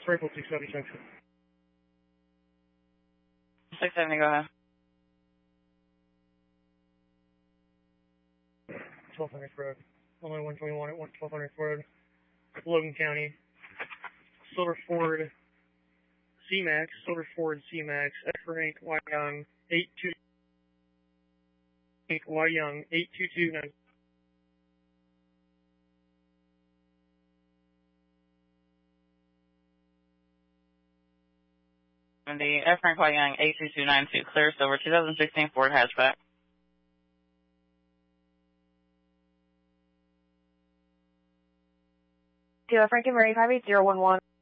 Rifle 676. 670, go ahead. 1200 Road. Only 121 at 1200 Road. Logan County. Silver Ford C-Max. Silver Ford C-Max. F for Hank Y Young 82. Hank Y Young 8229. The F. Frank Y. Young 82292, clear silver, 2016 Ford hatchback. Frank and Mary 58011.